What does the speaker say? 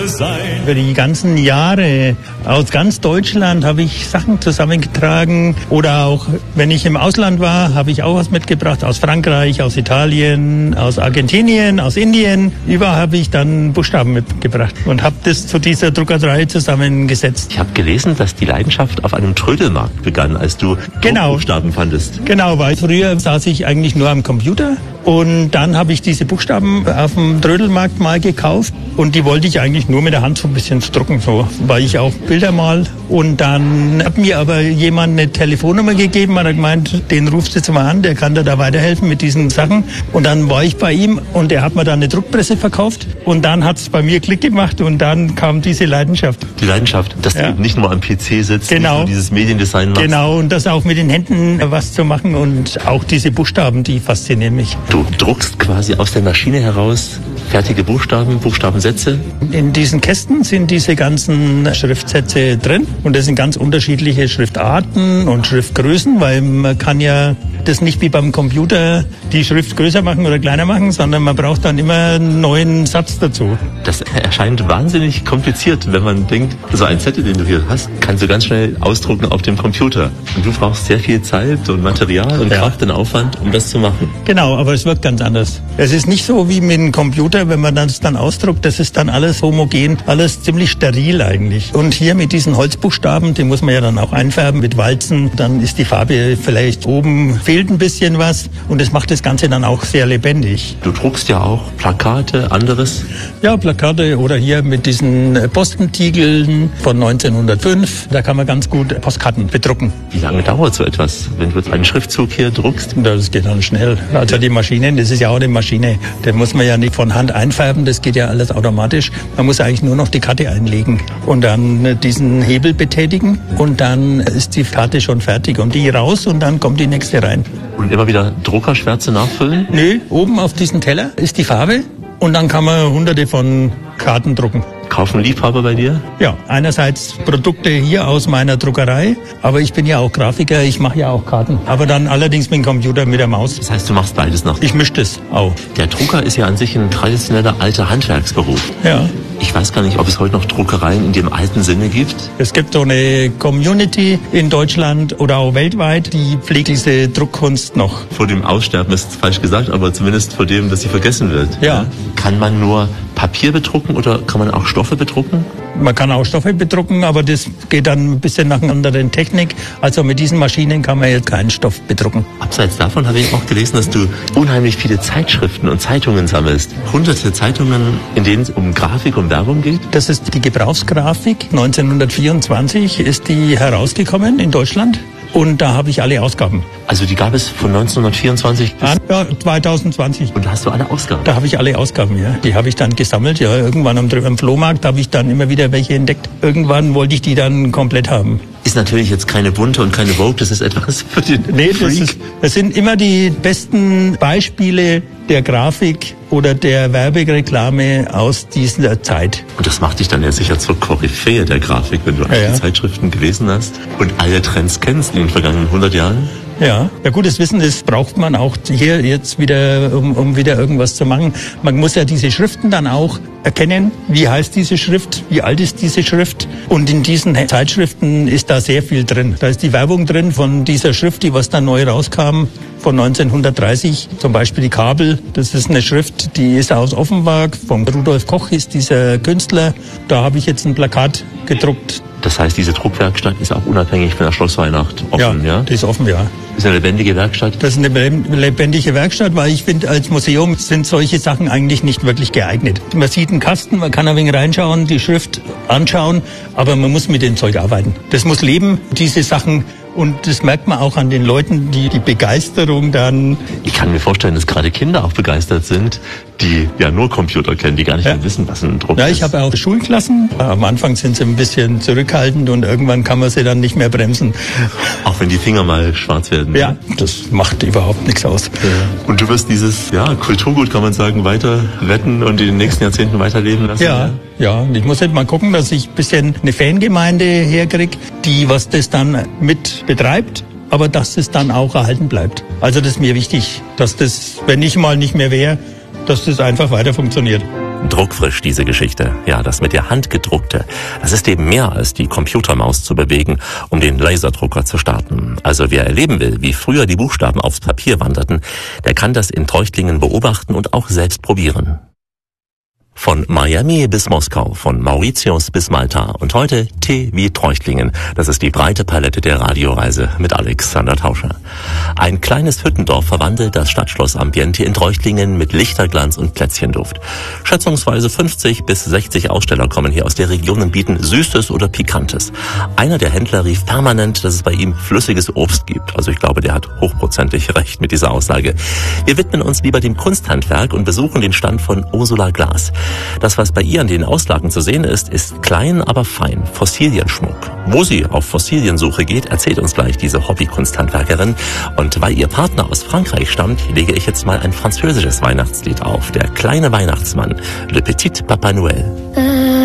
sein. Über die ganzen Jahre aus ganz Deutschland habe ich Sachen zusammengetragen oder auch, wenn ich im Ausland war, habe ich auch was mitgebracht aus Frankreich, aus Italien, aus Argentinien, aus Indien. Überall habe ich dann Buchstaben mitgebracht und habe das zu dieser Druckerei zusammengesetzt. Ich habe gelesen, dass die Leidenschaft auf einem Trödelmarkt begann, als du Buchstaben fandest. Genau, weil früher saß ich eigentlich nur am Computer und dann habe ich diese Buchstaben auf dem Trödelmarkt mal gekauft und die wollte ich eigentlich nur mit der Hand so ein bisschen drucken, so, weil ich auch Bilder mal. Und dann hat mir aber jemand eine Telefonnummer gegeben, hat er gemeint, den rufst du jetzt mal an, der kann dir da weiterhelfen mit diesen Sachen. Und dann war ich bei ihm und er hat mir dann eine Druckpresse verkauft und dann hat es bei mir Klick gemacht und dann kam diese Leidenschaft. Die Leidenschaft, dass du nicht nur am PC sitzt, nicht nur dieses Mediendesign machst. Genau, und das auch mit den Händen was zu machen und auch diese Buchstaben, die faszinieren mich. Du druckst quasi aus der Maschine heraus fertige Buchstaben, Buchstabensätze? In diesen Kästen sind diese ganzen Schriftsätze drin und das sind ganz unterschiedliche Schriftarten und Schriftgrößen, weil man kann ja das nicht wie beim Computer die Schrift größer machen oder kleiner machen, sondern man braucht dann immer einen neuen Satz dazu. Das erscheint wahnsinnig kompliziert, wenn man denkt, so ein Zettel, den du hier hast, kannst du ganz schnell ausdrucken auf dem Computer. Und du brauchst sehr viel Zeit und Material und Kraft und Aufwand, um das zu machen. Genau, aber es wirkt ganz anders. Es ist nicht so wie mit dem Computer, wenn man das dann ausdruckt, das ist dann alles homogen, alles ziemlich steril eigentlich. Und hier mit diesen Holzbuchstaben, die muss man ja dann auch einfärben mit Walzen, dann ist die Farbe vielleicht oben, fehlt ein bisschen was und das macht das Ganze dann auch sehr lebendig. Du druckst ja auch Plakate, anderes? Ja, Plakate oder hier mit diesen Postentiegeln von 1905, da kann man ganz gut Postkarten bedrucken. Wie lange dauert so etwas, wenn du jetzt einen Schriftzug hier druckst? Das geht dann schnell. Also die Maschinen, das ist ja auch eine Maschine, da muss man ja nicht von Hand einfärben, das geht ja alles automatisch. Man muss eigentlich nur noch die Karte einlegen und dann diesen Hebel betätigen und dann ist die Karte schon fertig und die raus und dann kommt die nächste rein. Und immer wieder Druckerschwärze nachfüllen? Nö, oben auf diesem Teller ist die Farbe und dann kann man hunderte von Karten drucken. Kaufen Liebhaber bei dir? Ja, einerseits Produkte hier aus meiner Druckerei, aber ich bin ja auch Grafiker, ich mache ja auch Karten. Aber dann allerdings mit dem Computer, mit der Maus. Das heißt, du machst beides noch? Ich mische das auch. Der Drucker ist ja an sich ein traditioneller alter Handwerksberuf. Ja. Ich weiß gar nicht, ob es heute noch Druckereien in dem alten Sinne gibt. Es gibt so eine Community in Deutschland oder auch weltweit, die pflegt diese Druckkunst noch. Vor dem Aussterben ist falsch gesagt, aber zumindest vor dem, dass sie vergessen wird. Ja. Kann man nur Papier bedrucken oder kann man auch Stoffe bedrucken? Man kann auch Stoffe bedrucken, aber das geht dann ein bisschen nach einer anderen Technik. Also mit diesen Maschinen kann man jetzt keinen Stoff bedrucken. Abseits davon habe ich auch gelesen, dass du unheimlich viele Zeitschriften und Zeitungen sammelst. Hunderte Zeitungen, in denen es um Grafik, um Werbung geht. Das ist die Gebrauchsgrafik. 1924 ist die herausgekommen in Deutschland. Und da habe ich alle Ausgaben. Also die gab es von 1924 bis... Ja, 2020. Und da hast du alle Ausgaben? Da habe ich alle Ausgaben, ja. Die habe ich dann gesammelt. Ja, irgendwann am Flohmarkt habe ich dann immer wieder welche entdeckt. Irgendwann wollte ich die dann komplett haben. Ist natürlich jetzt keine Bunte und keine Vogue, das ist etwas für den Freak. Das sind immer die besten Beispiele der Grafik oder der Werbereklame aus dieser Zeit. Und das macht dich dann ja sicher zur Koryphäe der Grafik, wenn du alle Zeitschriften gelesen hast und alle Trends kennst in den vergangenen 100 Jahren. Ja, gutes Wissen, das braucht man auch hier jetzt wieder, um wieder irgendwas zu machen. Man muss ja diese Schriften dann auch erkennen. Wie heißt diese Schrift? Wie alt ist diese Schrift? Und in diesen Zeitschriften ist da sehr viel drin. Da ist die Werbung drin von dieser Schrift, die was dann neu rauskam, von 1930. Zum Beispiel die Kabel. Das ist eine Schrift, die ist aus Offenbach. Von Rudolf Koch ist dieser Künstler. Da habe ich jetzt ein Plakat gedruckt. Das heißt, diese Druckwerkstatt ist auch unabhängig von der Schlossweihnacht offen, ja? Die ist offen, ja. Ist eine lebendige Werkstatt? Das ist eine lebendige Werkstatt, weil ich finde, als Museum sind solche Sachen eigentlich nicht wirklich geeignet. Man sieht einen Kasten, man kann ein wenig reinschauen, die Schrift anschauen, aber man muss mit dem Zeug arbeiten. Das muss leben, diese Sachen. Und das merkt man auch an den Leuten, die Begeisterung dann... Ich kann mir vorstellen, dass gerade Kinder auch begeistert sind, die ja nur Computer kennen, die gar nicht mehr wissen, was ein Druck ist. Ja, ich habe auch Schulklassen. Am Anfang sind sie ein bisschen zurückhaltend und irgendwann kann man sie dann nicht mehr bremsen. Auch wenn die Finger mal schwarz werden. Ja, das macht überhaupt nichts aus. Ja. Und du wirst dieses Kulturgut, kann man sagen, weiter retten und in den nächsten Jahrzehnten weiterleben lassen? Ja, und ich muss jetzt mal gucken, dass ich ein bisschen eine Fangemeinde herkriege, die was das dann mit betreibt, aber dass es dann auch erhalten bleibt. Also das ist mir wichtig, dass das, wenn ich mal nicht mehr wäre, dass das einfach weiter funktioniert. Druckfrisch, diese Geschichte. Ja, das mit der Hand gedruckte. Das ist eben mehr als die Computermaus zu bewegen, um den Laserdrucker zu starten. Also wer erleben will, wie früher die Buchstaben aufs Papier wanderten, der kann das in Treuchtlingen beobachten und auch selbst probieren. Von Miami bis Moskau, von Mauritius bis Malta und heute Tee wie Treuchtlingen. Das ist die breite Palette der Radioreise mit Alexander Tauscher. Ein kleines Hüttendorf verwandelt das Stadtschloss-Ambiente in Treuchtlingen mit Lichterglanz und Plätzchenduft. Schätzungsweise 50 bis 60 Aussteller kommen hier aus der Region und bieten Süßes oder Pikantes. Einer der Händler rief permanent, dass es bei ihm flüssiges Obst gibt. Also ich glaube, der hat hochprozentig recht mit dieser Aussage. Wir widmen uns lieber dem Kunsthandwerk und besuchen den Stand von Ursula Glas. Das, was bei ihr an den Auslagen zu sehen ist, ist klein, aber fein. Fossilienschmuck. Wo sie auf Fossiliensuche geht, erzählt uns gleich diese Hobby-Kunsthandwerkerin. Und weil ihr Partner aus Frankreich stammt, lege ich jetzt mal ein französisches Weihnactslied auf. Der kleine Weihnachtsmann. Le Petit Papa Noël.